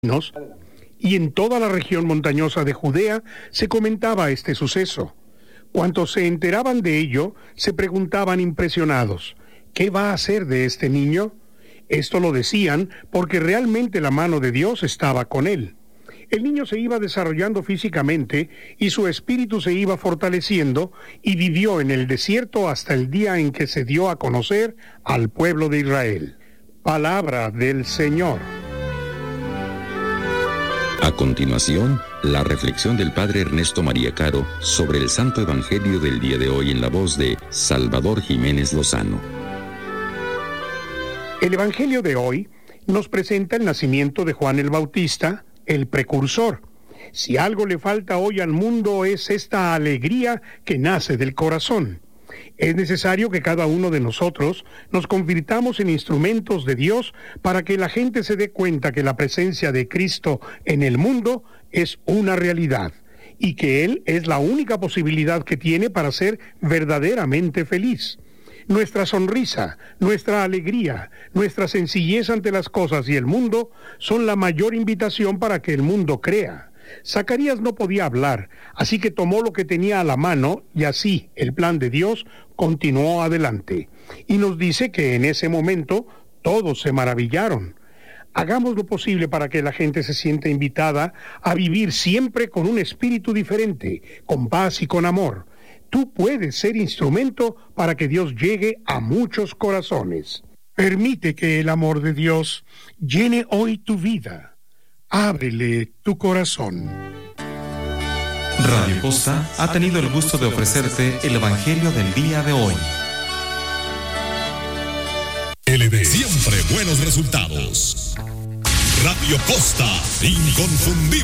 y en toda la región montañosa de Judea se comentaba este suceso. Cuantos se enteraban de ello, se preguntaban impresionados, ¿qué va a hacer de este niño? Esto lo decían porque realmente la mano de Dios estaba con él. El niño se iba desarrollando físicamente y su espíritu se iba fortaleciendo y vivió en el desierto hasta el día en que se dio a conocer al pueblo de Israel. Palabra del Señor. A continuación, la reflexión del Padre Ernesto María Caro sobre el Santo Evangelio del día de hoy en la voz de Salvador Jiménez Lozano. El Evangelio de hoy nos presenta el nacimiento de Juan el Bautista, el precursor. Si algo le falta hoy al mundo es esta alegría que nace del corazón. Es necesario que cada uno de nosotros nos convirtamos en instrumentos de Dios para que la gente se dé cuenta que la presencia de Cristo en el mundo es una realidad y que Él es la única posibilidad que tiene para ser verdaderamente feliz. Nuestra sonrisa, nuestra alegría, nuestra sencillez ante las cosas y el mundo son la mayor invitación para que el mundo crea. Zacarías no podía hablar, así que tomó lo que tenía a la mano y así el plan de Dios continuó adelante. Y nos dice que en ese momento todos se maravillaron. Hagamos lo posible para que la gente se sienta invitada a vivir siempre con un espíritu diferente, con paz y con amor. Tú puedes ser instrumento para que Dios llegue a muchos corazones. Permite que el amor de Dios llene hoy tu vida. Ábrele tu corazón. Radio Costa ha tenido el gusto de ofrecerte el Evangelio del día de hoy. LD, siempre buenos resultados. Radio Costa, inconfundible.